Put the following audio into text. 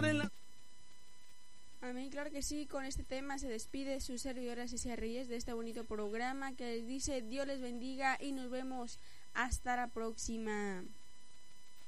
Amén, claro que sí. Con este tema se despide su servidora Cecilia Reyes de este bonito programa que les dice Dios les bendiga y nos vemos hasta la próxima.